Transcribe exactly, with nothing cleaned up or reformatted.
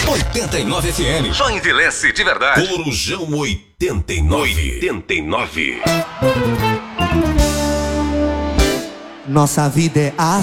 oitenta e nove F M. Só envelhece de verdade. Corujão oitenta e nove. oitenta e nove. Nossa vida é a